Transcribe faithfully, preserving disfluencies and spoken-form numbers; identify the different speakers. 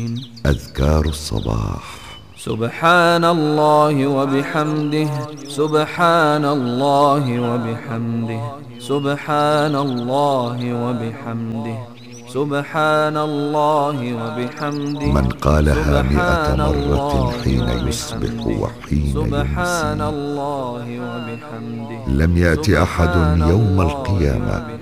Speaker 1: أذكار الصباح.
Speaker 2: سبحان الله وبحمده، سبحان الله وبحمده، سبحان الله وبحمده، سبحان الله وبحمده.
Speaker 1: من قالها مئة مرة حين يصبح وحين
Speaker 2: سبحان
Speaker 1: يمسي
Speaker 2: الله وبحمده،
Speaker 1: لم يأت أحد يوم القيامة